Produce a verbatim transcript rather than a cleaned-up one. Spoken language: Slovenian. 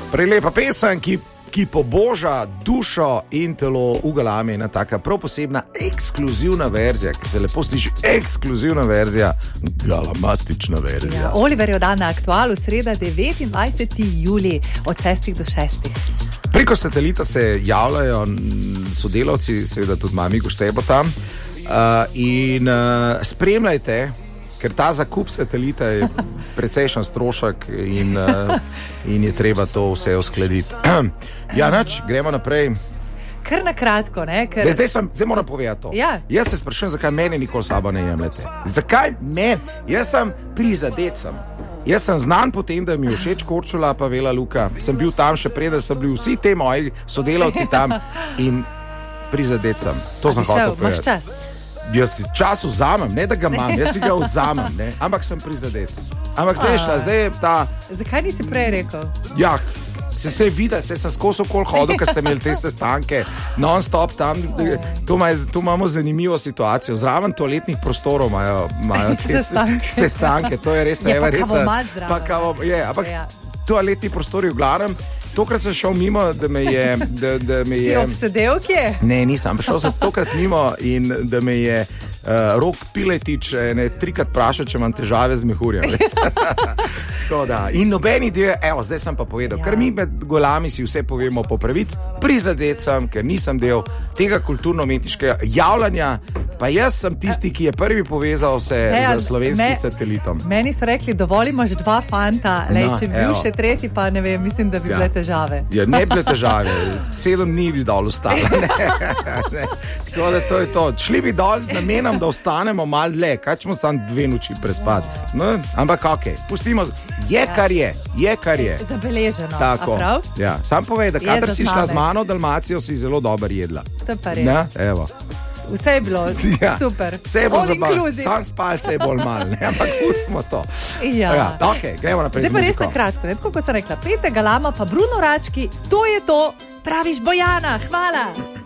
Prelepa pesem, ki, ki poboža dušo in telo v Galami, ena taka prav posebna ekskluzivna verzija, ki se lepo sliši, ekskluzivna verzija, galamastična verzija. Ja, Oliver je dan na Aktualu, sreda devetindvajseti julij od šestih do šestih. Preko satelita se javljajo sodelavci, seveda tudi mami Goštebo tam, uh, in uh, spremljajte, ker ta zakup satelita je precejšen strošek in, uh, in je treba to vse uskladiti. Ja, nač, gremo naprej. Kar na kratko, ne? Ker... Zdaj, zdaj, sem, zdaj moram povedati to. Ja. Jaz se sprašujem, zakaj mene nikoli sabo ne jemljete. Zakaj meni? Jaz sem prizadet sem. Jaz sem znan po tem, da mi je všeč Korčula pa Vela Luka. Sem bil tam še preden, so bili vsi te moji sodelavci tam in prizadet sem. To sem hotel povedati. Imaš čas? Jaz si čas vzamem, ne da ga imam, jaz si ga vzamem, ne? Ampak sem prizadet. Ampak zdaj je šla, zdaj je ta... Zakaj nisi prej rekel? Ja, se se vidi, se sem skozi okol hodil, ker ste imeli te sestanke, non-stop tam, tu, maj, tu imamo zanimivo situacijo, zraven toaletnih prostorov imajo, imajo te sestanke. sestanke, to je res neverjetno. Je pa kavomat zraven. Pa kavo, je, ampak ja. Toaletni prostori v glavnem, tokrat sem šel mimo, da me je... Da, da me si je, obsedel kje? Ne, nisem, šel sem tokrat mimo in da me je uh, Rok Piletič ne, trikrat vprašal, če imam težave z mehurjem. In noben ideja, evo, zdaj sem pa povedal, ja. Ker mi med golami si vse povemo po pravic, prizadet sem, ker nisem del tega kulturno-umetniškega javljanja, pa jaz sem tisti, ki je prvi povezal se ja, z slovenskim me, satelitom. Meni so rekli, dovolj imaš dva fanta, lej, če bi bil še tretji, pa ne vem, mislim, da bi ja. bile težave. Ja, ne bi bile težave, sedem dni bi dol ostala. Tako da to je to. Šli bi dol z namenom, da ostanemo malo dlje, kaj ćemo tam dve noči prespati. No, ampak ok, pustimo, je kar je, je kar je. Zabeleženo, tako, a prav? Ja. Sam povej, da kadar si šla z mano v Dalmacijo, si zelo dobro jedla. To je pa res. Na, evo. Vse je bilo ja, super. Vse je bilo zabavno. Sam spal se je bolj mal, ne? Ampak pustimo to. Ja. Ja, ok, gremo naprej. Zdaj pa res na kratko, ne? Tako ko sem rekla, pete Galama pa Bruno Rački, to je to, praviš Bojana, hvala.